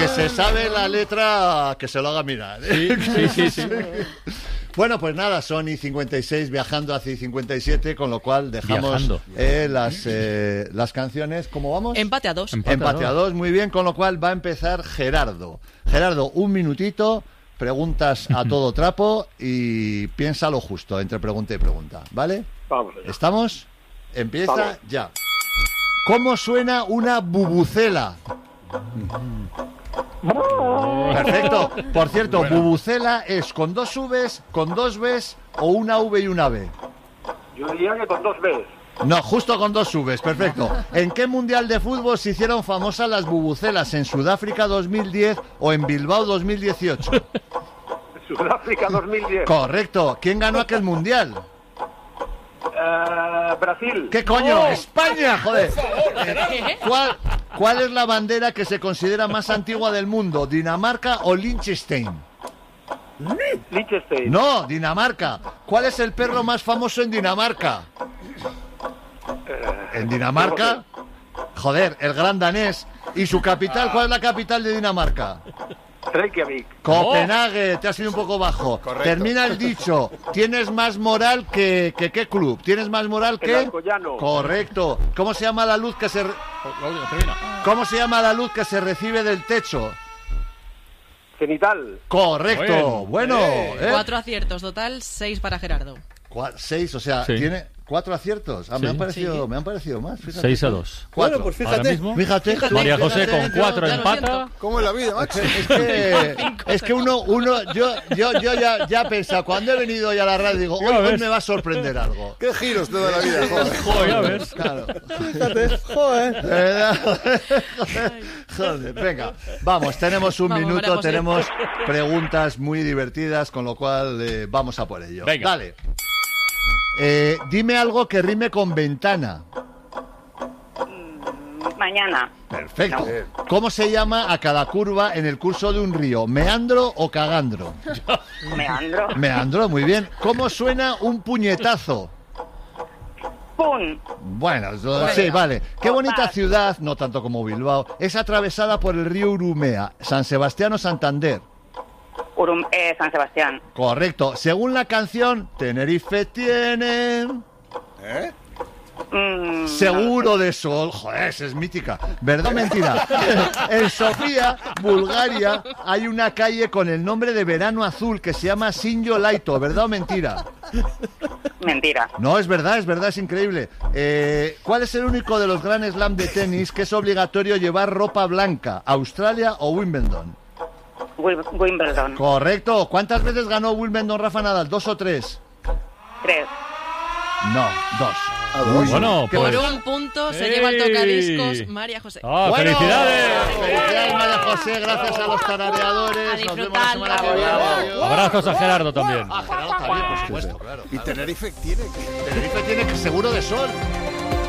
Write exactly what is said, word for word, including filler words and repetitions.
que se sabe la letra, que se lo haga mirar. ¿eh? Sí, sí, sí, sí. Bueno, pues nada, son y cincuenta y seis viajando hacia y cincuenta y siete, con lo cual dejamos eh, las, eh, las canciones. ¿Cómo vamos? Empate a dos. Empate, Empate a dos, muy bien, con lo cual va a empezar Gerardo. Gerardo, un minutito, preguntas a todo trapo y piensa lo justo entre pregunta y pregunta, ¿vale? Vamos. ¿Estamos? Empieza Vamos. ya. ¿Cómo suena una bubucela? Perfecto. Por cierto, bueno. ¿Bubucela es con dos Vs, con dos Bs o una V y una B? Yo diría que con dos Bs. No, justo con dos Vs, perfecto. ¿En qué mundial de fútbol se hicieron famosas las bubucelas? ¿En Sudáfrica dos mil diez o en Bilbao dos mil dieciocho? Sudáfrica dos mil diez. Correcto. ¿Quién ganó aquel mundial? Uh, Brasil. ¿Qué coño? ¡Oh! ¡España, joder! ¿Cuál, ¿Cuál es la bandera que se considera más antigua del mundo? ¿Dinamarca o Liechtenstein? Liechtenstein. No, Dinamarca. ¿Cuál es el perro más famoso en Dinamarca? Uh, ¿En Dinamarca? Joder, el gran danés. ¿Y su capital? ¿Cuál es la capital de Dinamarca? Reykjavik. Copenhague, te has ido un poco bajo. Correcto. Termina el dicho. Tienes más moral que, que ¿qué club? ¿Tienes más moral que? El Alcoyano. Correcto. ¿Cómo se llama la luz que se re- ¿Cómo se llama la luz que se recibe del techo? Cenital. Correcto. Bueno, ¿eh? Cuatro aciertos, total seis para Gerardo. Cua- seis, o sea, Sí. tiene cuatro aciertos. Ah, Sí. me han parecido, Sí. me han parecido más. Fíjate. seis a dos. Cuatro. Bueno, pues Ahora fíjate. mismo, Fíjate, Fíjate. María José fíjate, con cuatro ya lo empata. siento. ¿Cómo es la vida, macho? Es que, es que uno, uno, yo, yo, yo ya, ya pensaba, cuando he venido hoy a la radio, digo, hoy, Ya hoy ves. me va a sorprender algo. ¿Qué giros te da la vida, joder? Joder, ya ves. Claro. Fíjate, joder. ¿Verdad? Joder, venga, vamos, tenemos un Vamos, minuto, María José. tenemos preguntas muy divertidas, con lo cual eh, vamos a por ello. Venga. Dale. Eh, dime algo que rime con ventana. Mañana. Perfecto. No. ¿Cómo se llama a cada curva en el curso de un río? ¿Meandro o cagandro? Meandro. Meandro, muy bien. ¿Cómo suena un puñetazo? ¡Pum! Bueno, eso- sí, vale. Qué bonita Opa. ciudad, no tanto como Bilbao, es atravesada por el río Urumea. ¿San Sebastián o Santander? Urum, eh, San Sebastián. Correcto. Según la canción, Tenerife tiene... ¿Eh? Mm, Seguro de sol. Joder, esa es mítica. ¿Verdad o mentira? En Sofía, Bulgaria, hay una calle con el nombre de Verano Azul que se llama Sinjo Laito. ¿Verdad o mentira? Mentira. No, es verdad, es verdad, es increíble. Eh, ¿Cuál es el único de los Grand Slam de tenis que es obligatorio llevar ropa blanca? ¿Australia o Wimbledon? Wim- Wimbledon. Correcto. ¿Cuántas veces ganó Wimbledon Rafa Nadal? ¿Dos o tres? Tres. No, dos. dos? Bueno, Qué pues... Por un punto se ¡Ey! lleva el tocadiscos María José. ¡Ah, Bueno, felicidades! Felicidades, María José, gracias a los tarareadores. A Nos vemos la disfrutar. semana que viene. Adiós. Abrazos a Gerardo también. Ah, Gerardo también, por supuesto, claro. Y Tenerife tiene que... Tenerife tiene que seguro de sol.